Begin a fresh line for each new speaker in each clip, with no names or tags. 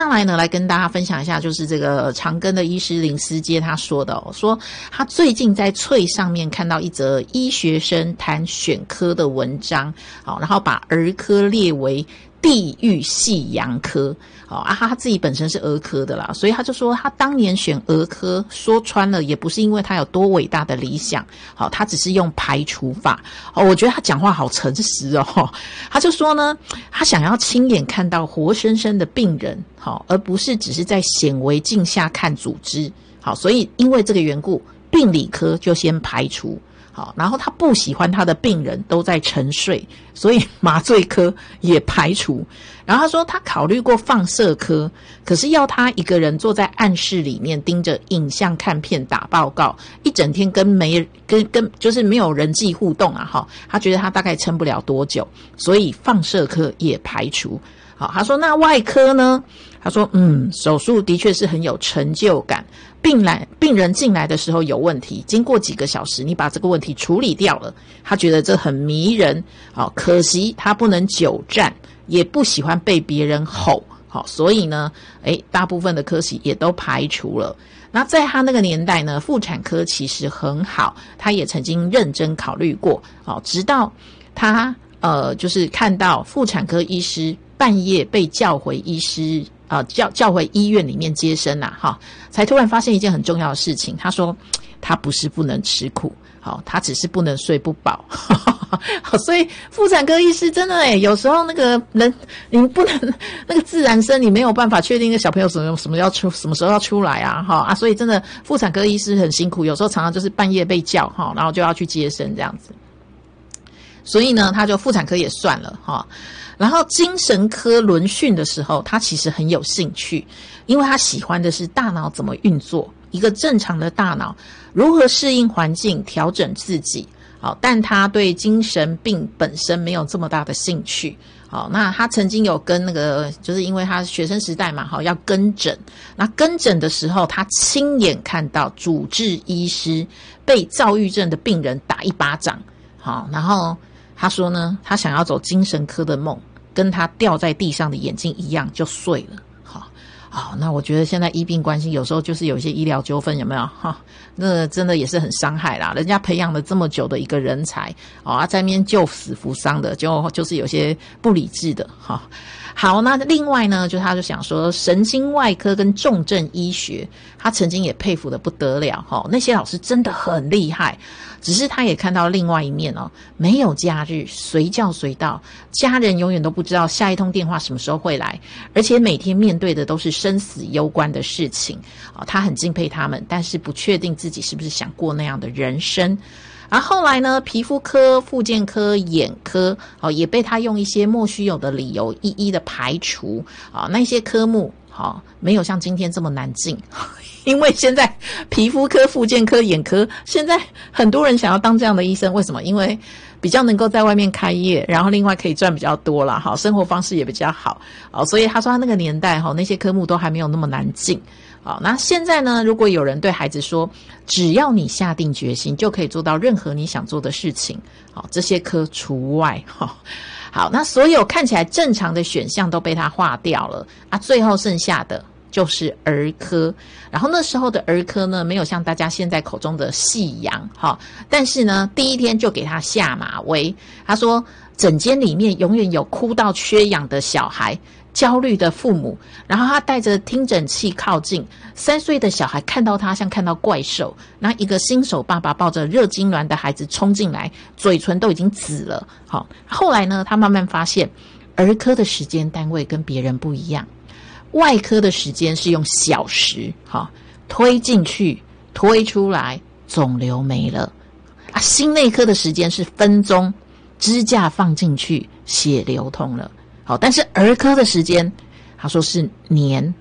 上来呢，来跟大家分享一下，就是这个长庚的医师林思阶他说的说他最近在翠上面看到一则医学生谈选科的文章，然后把儿科列为地狱夕阳科，他自己本身是儿科的啦，所以他就说他当年选儿科，说穿了也不是因为他有多伟大的理想，他只是用排除法。我觉得他讲话好诚实哦，他就说呢，他想要亲眼看到活生生的病人，而不是只是在显微镜下看组织。所以因为这个缘故，病理科就先排除。然后他不喜欢他的病人都在沉睡，所以麻醉科也排除。然后他说他考虑过放射科，可是要他一个人坐在暗室里面盯着影像看片打报告，一整天跟就是没有人际互动啊，他觉得他大概撑不了多久，所以放射科也排除。他说那外科呢？他说手术的确是很有成就感，病人进来的时候有问题，经过几个小时你把这个问题处理掉了，他觉得这很迷人。可惜他不能久站，也不喜欢被别人吼，所以呢大部分的科系也都排除了。那在他那个年代呢，妇产科其实很好，他也曾经认真考虑过，直到他就是看到妇产科医师半夜被叫回叫回医院里面接生才突然发现一件很重要的事情。他说他不是不能吃苦，他只是不能睡不饱。所以妇产科医师真的有时候那个人你不能那个自然生，你没有办法确定那个小朋友什么时候要出来啊，所以真的妇产科医师很辛苦，有时候常常就是半夜被叫然后就要去接生这样子。所以呢，他就妇产科也算了然后精神科轮训的时候，他其实很有兴趣，因为他喜欢的是大脑怎么运作，一个正常的大脑如何适应环境，调整自己。但他对精神病本身没有这么大的兴趣。那他曾经有跟那个，就是因为他学生时代嘛，要跟诊。那跟诊的时候，他亲眼看到主治医师被躁郁症的病人打一巴掌。然后他说呢，他想要走精神科的梦，跟他掉在地上的眼睛一样就碎了。那我觉得现在医病关系有时候就是有一些医疗纠纷，有没有那真的也是很伤害啦，人家培养了这么久的一个人才在那边救死扶伤的，就是有些不理智的好，那另外呢，他就想说神经外科跟重症医学，他曾经也佩服得不得了那些老师真的很厉害。只是他也看到另外一面没有假日，随叫随到，家人永远都不知道下一通电话什么时候会来，而且每天面对的都是生死攸关的事情他很敬佩他们，但是不确定自己是不是想过那样的人生。然后后来呢，皮肤科、复健科、眼科也被他用一些莫须有的理由一一的排除那些科目没有像今天这么难进。因为现在皮肤科、复健科、眼科，现在很多人想要当这样的医生，为什么？因为比较能够在外面开业，然后另外可以赚比较多啦，生活方式也比较好所以他说他那个年代那些科目都还没有那么难进那现在呢，如果有人对孩子说只要你下定决心就可以做到任何你想做的事情这些科除外好，那所有看起来正常的选项都被他划掉了最后剩下的就是儿科。然后那时候的儿科呢，没有像大家现在口中的夕阳但是呢第一天就给他下马威。他说诊间里面永远有哭到缺氧的小孩，焦虑的父母，然后他带着听诊器靠近，3岁的小孩看到他像看到怪兽，那一个新手爸爸抱着热痉挛的孩子冲进来，嘴唇都已经紫了后来呢，他慢慢发现儿科的时间单位跟别人不一样，外科的时间是用小时推进去推出来，肿瘤没了心内科的时间是分钟，支架放进去，血流通了但是儿科的时间他说是年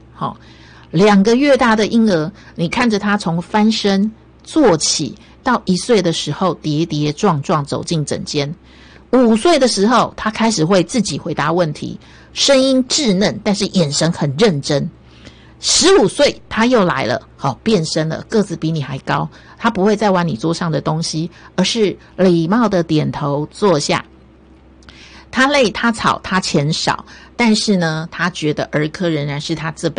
2个月大的婴儿，你看着他从翻身坐起到1岁的时候跌跌撞撞走进诊间，5岁的时候他开始会自己回答问题，声音稚嫩但是眼神很认真。15岁他又来了变身了，个子比你还高，他不会再玩你桌上的东西，而是礼貌的点头坐下。他累他吵他钱少， 但是呢，他觉得儿科仍然是他这